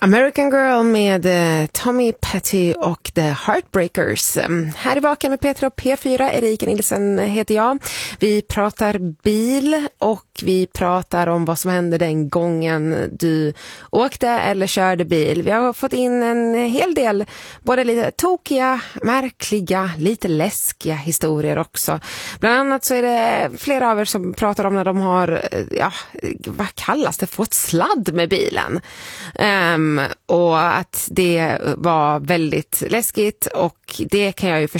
American Girl med Tommy Petty och The Heartbreakers. Här i Vaken med Petra och P4, Erika Nilsson heter jag. Vi pratar bil och vi pratar om vad som hände den gången du åkte eller körde bil. Vi har fått in en hel del både lite tokiga, märkliga, lite läskiga historier också. Bland annat så är det flera av er som pratar om när de har, vad kallas det, fått sladd med bilen. Och att det var väldigt läskigt, och det kan jag ju